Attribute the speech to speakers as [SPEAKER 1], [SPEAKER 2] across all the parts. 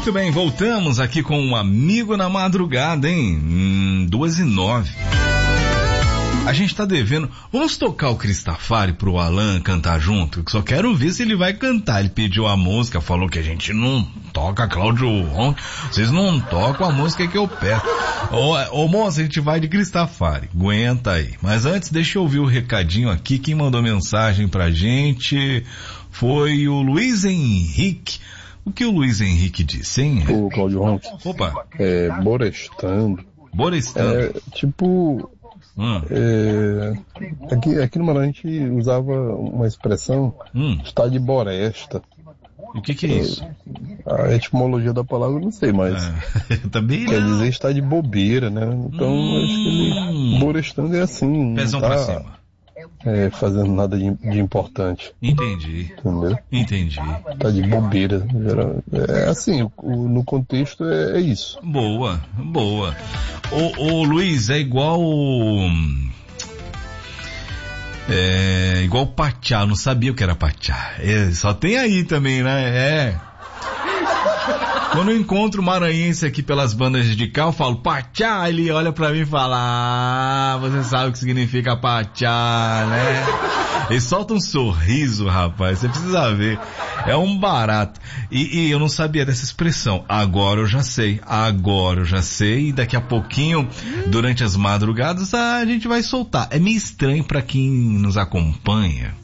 [SPEAKER 1] Muito bem, voltamos aqui com um amigo na madrugada, hein? 2:09. A gente tá devendo. Vamos tocar o Cristafari pro Alan cantar junto? Só quero ver se ele vai cantar. Ele pediu a música, falou que a gente não toca Cláudio Ron. Vocês não tocam a música que eu peço. Ô moça, a gente vai de Cristafari. Aguenta aí. Mas antes, deixa eu ouvir o recadinho aqui. Quem mandou mensagem pra gente foi o Luiz Henrique. O que o Luiz Henrique disse, hein?
[SPEAKER 2] O Cláudio Ron.
[SPEAKER 1] Opa.
[SPEAKER 2] Borestando.
[SPEAKER 1] Borestando.
[SPEAKER 2] Tipo... Aqui no Maranhão a gente usava uma expressão está de boresta.
[SPEAKER 1] O que é isso?
[SPEAKER 2] A etimologia da palavra eu não sei, mas
[SPEAKER 1] também
[SPEAKER 2] quer dizer está de bobeira, né? Então acho que ele borestando é assim,
[SPEAKER 1] Pezão
[SPEAKER 2] não
[SPEAKER 1] pra
[SPEAKER 2] tá
[SPEAKER 1] cima.
[SPEAKER 2] Fazendo nada de importante.
[SPEAKER 1] Entendi.
[SPEAKER 2] Entendeu?
[SPEAKER 1] Entendi.
[SPEAKER 2] Tá de bobeira. É assim, no contexto é isso.
[SPEAKER 1] Boa. Ô Luiz, é igual Pachá, não sabia o que era Pachá. Só tem aí também, né? Quando eu encontro o maranhense aqui pelas bandas de cá, eu falo Pachá, ele olha pra mim e fala, você sabe o que significa Pachá, né? Ele solta um sorriso, rapaz, você precisa ver. É um barato. E eu não sabia dessa expressão. Agora eu já sei. E daqui a pouquinho, durante as madrugadas, a gente vai soltar. É meio estranho pra quem nos acompanha.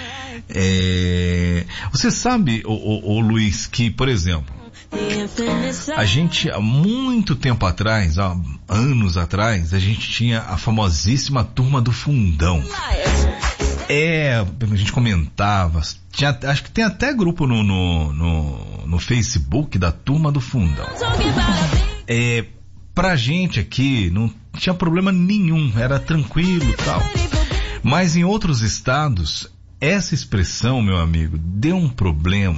[SPEAKER 1] Você sabe, ô Luiz, que, por exemplo, a gente, há muito tempo atrás, anos atrás, a gente tinha a famosíssima Turma do Fundão. A gente comentava, acho que tem até grupo no Facebook da Turma do Fundão. Pra gente aqui, não tinha problema nenhum, era tranquilo e tal. Mas em outros estados, essa expressão, meu amigo, deu um problema,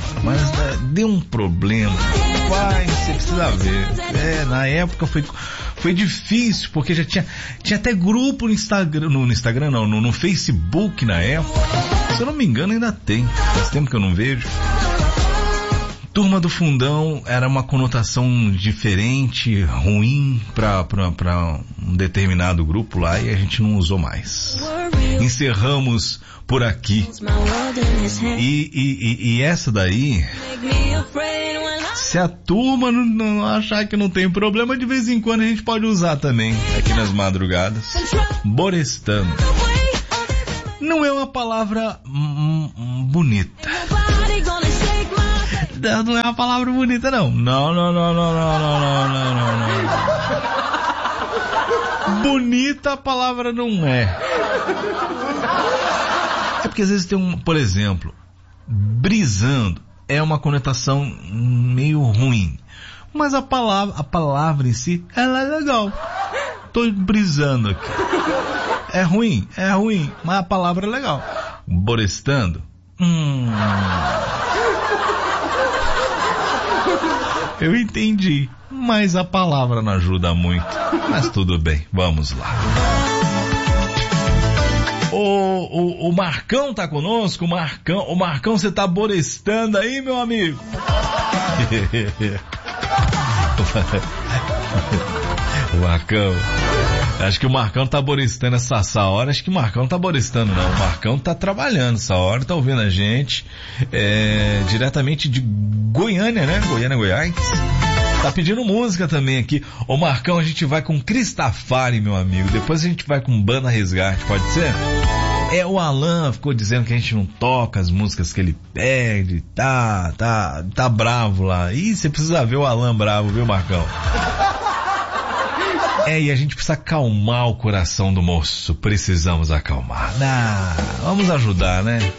[SPEAKER 1] Pai, você precisa ver. Na época foi difícil, porque já tinha até grupo no Instagram, no Facebook na época. Se eu não me engano, ainda tem. Faz tempo que eu não vejo. Turma do Fundão era uma conotação diferente, ruim pra um determinado grupo lá, e a gente não usou mais. Encerramos por aqui. E essa daí, se a turma não achar que não tem problema, de vez em quando a gente pode usar também, aqui nas madrugadas. Borestando. Não é uma palavra bonita. Não é uma palavra bonita, não. Não. Bonita a palavra não é. É porque às vezes tem por exemplo, brisando é uma conotação meio ruim. Mas a palavra em si, ela é legal. Tô brisando aqui. É ruim, mas a palavra é legal. Borestando, eu entendi, mas a palavra não ajuda muito. Mas tudo bem, vamos lá. O Marcão tá conosco? O Marcão, você tá borestando aí, meu amigo? O Marcão, acho que o Marcão tá borestando essa hora. Acho que o Marcão não tá borestando, não. O Marcão tá trabalhando essa hora, tá ouvindo a gente diretamente de Goiânia, né? Goiás. Tá pedindo música também aqui. Ô Marcão, a gente vai com Cristafari, meu amigo. Depois a gente vai com Banda Resgate, pode ser? O Alan ficou dizendo que a gente não toca as músicas que ele pede. Tá bravo lá. Ih, você precisa ver o Alan bravo, viu, Marcão? E a gente precisa acalmar o coração do moço. Precisamos acalmar. Vamos ajudar, né?